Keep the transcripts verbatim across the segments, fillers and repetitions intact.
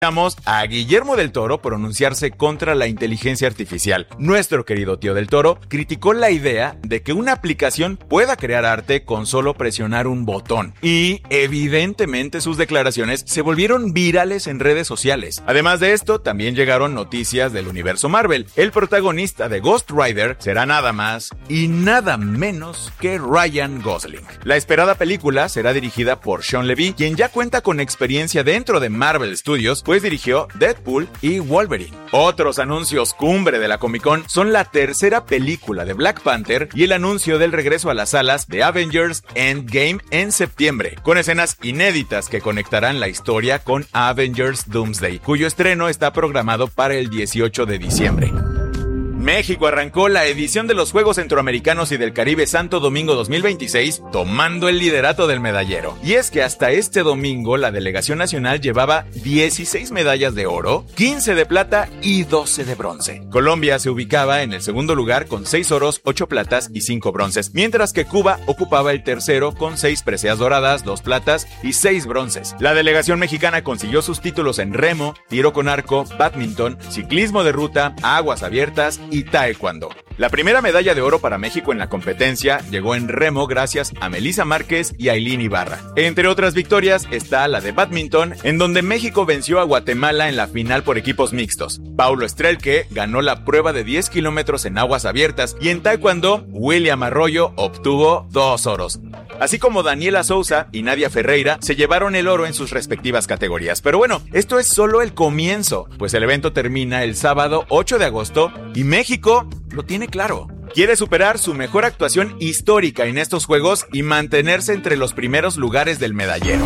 Escuchamos a Guillermo del Toro pronunciarse contra la inteligencia artificial. Nuestro querido tío del Toro criticó la idea de que una aplicación pueda crear arte con solo presionar un botón. Y evidentemente sus declaraciones se volvieron virales en redes sociales. Además de esto, también llegaron noticias del universo Marvel. El protagonista de Ghost Rider será nada más y nada menos que Ryan Gosling. La esperada película será dirigida por Sean Levy, quien ya cuenta con experiencia dentro de Marvel Studios, pues dirigió Deadpool y Wolverine. Otros anuncios cumbre de la Comic Con son la tercera película de Black Panther y el anuncio del regreso a las salas de Avengers Endgame en septiembre, con escenas inéditas que conectarán la historia con Avengers Doomsday, cuyo estreno está programado para el dieciocho de diciembre. México arrancó la edición de los Juegos Centroamericanos y del Caribe Santo Domingo dos mil veintiséis tomando el liderato del medallero. Y es que hasta este domingo la delegación nacional llevaba dieciséis medallas de oro, quince de plata y doce de bronce. Colombia se ubicaba en el segundo lugar con seis oros, ocho platas y cinco bronces, mientras que Cuba ocupaba el tercero con seis preseas doradas, dos platas y seis bronces. La delegación mexicana consiguió sus títulos en remo, tiro con arco, badminton, ciclismo de ruta, aguas abiertas y taekwondo. La primera medalla de oro para México en la competencia llegó en remo gracias a Melissa Márquez y Ailín Ibarra. Entre otras victorias está la de badminton, en donde México venció a Guatemala en la final por equipos mixtos. Paulo Estrelke ganó la prueba de diez kilómetros en aguas abiertas y en taekwondo, William Arroyo obtuvo dos oros. Así como Daniela Souza y Nadia Ferreira se llevaron el oro en sus respectivas categorías. Pero bueno, esto es solo el comienzo, pues el evento termina el sábado ocho de agosto y México lo tiene claro. Quiere superar su mejor actuación histórica en estos Juegos y mantenerse entre los primeros lugares del medallero.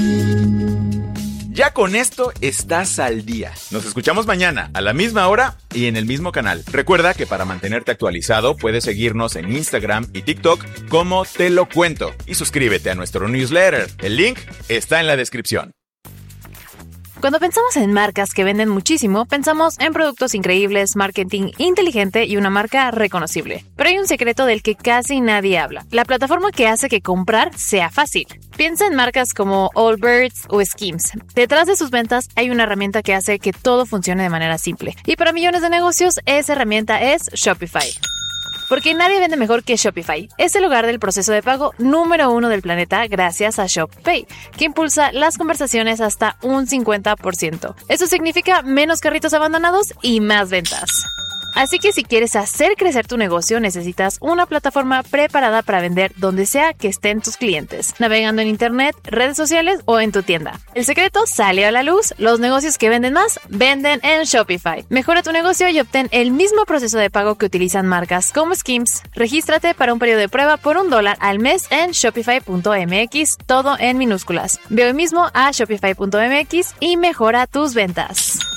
Ya con esto estás al día. Nos escuchamos mañana a la misma hora y en el mismo canal. Recuerda que para mantenerte actualizado puedes seguirnos en Instagram y TikTok como Te Lo Cuento y suscríbete a nuestro newsletter. El link está en la descripción. Cuando pensamos en marcas que venden muchísimo, pensamos en productos increíbles, marketing inteligente y una marca reconocible. Pero hay un secreto del que casi nadie habla: la plataforma que hace que comprar sea fácil. Piensa en marcas como Allbirds o Skims. Detrás de sus ventas hay una herramienta que hace que todo funcione de manera simple. Y para millones de negocios, esa herramienta es Shopify. Porque nadie vende mejor que Shopify. Es el lugar del proceso de pago número uno del planeta gracias a ShopPay, que impulsa las conversaciones hasta un cincuenta por ciento. Eso significa menos carritos abandonados y más ventas. Así que si quieres hacer crecer tu negocio, necesitas una plataforma preparada para vender donde sea que estén tus clientes, navegando en internet, redes sociales o en tu tienda. El secreto salió a la luz: los negocios que venden más, venden en Shopify. Mejora tu negocio y obtén el mismo proceso de pago que utilizan marcas como Skims. Regístrate para un periodo de prueba por un dólar al mes en shopify punto m x, todo en minúsculas. Ve hoy mismo a shopify punto m x y mejora tus ventas.